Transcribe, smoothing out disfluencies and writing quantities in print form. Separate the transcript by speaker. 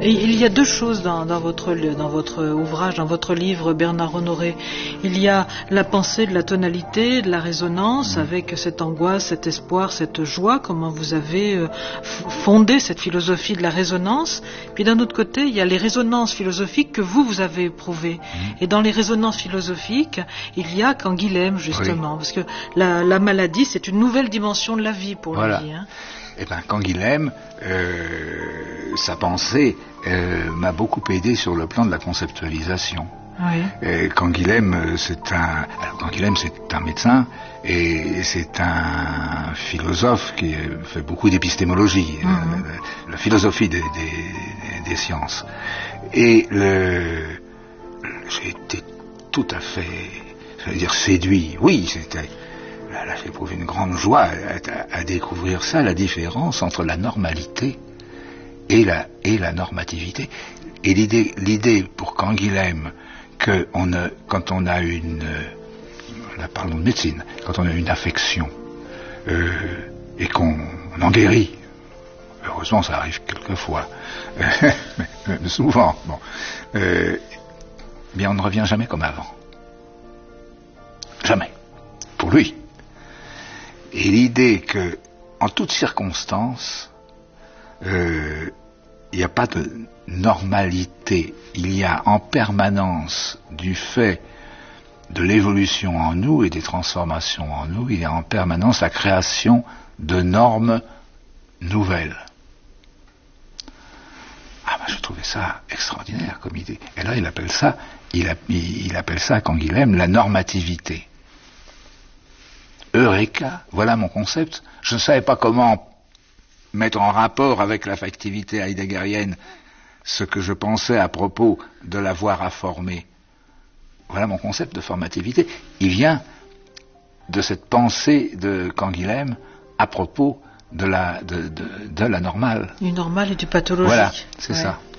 Speaker 1: Et il y a deux choses dans votre ouvrage, dans votre livre, Bernard Honoré. Il y a la pensée de la tonalité, de la résonance, avec cette angoisse, cet espoir, cette joie, comment vous avez fondé cette philosophie de la résonance. Puis d'un autre côté, il y a les résonances philosophiques que vous avez éprouvées. Et dans les résonances philosophiques, il y a Canguilhem, justement, parce que la maladie, c'est une nouvelle dimension de la vie pour lui. Hein.
Speaker 2: Eh bien, Canguilhem, sa pensée m'a beaucoup aidé sur le plan de la conceptualisation.
Speaker 1: Oui.
Speaker 2: Canguilhem, c'est un médecin et c'est un philosophe qui fait beaucoup d'épistémologie, la philosophie des sciences. Et j'ai été tout à fait, séduit. Oui, c'était... Là, j'ai éprouvé une grande joie à découvrir ça, la différence entre la normalité et la normativité. Et l'idée pour Canguilhem que quand on a là parlons de médecine, quand on a une affection et qu'on en guérit, heureusement ça arrive quelquefois, mais souvent, bien on ne revient jamais comme avant. Jamais. Pour lui. Et l'idée que, en toutes circonstances, il n'y a pas de normalité, il y a en permanence, du fait de l'évolution en nous et des transformations en nous, il y a en permanence la création de normes nouvelles. Je trouvais ça extraordinaire comme idée. Et là, il appelle ça, Canguilhem, la normativité. Eureka, voilà mon concept. Je ne savais pas comment mettre en rapport avec l'affectivité heideggerienne ce que je pensais à propos de l'avoir à former. Voilà mon concept de formativité. Il vient de cette pensée de Canguilhem à propos de la normale.
Speaker 1: Du normal et du pathologique.
Speaker 2: Voilà, c'est ça.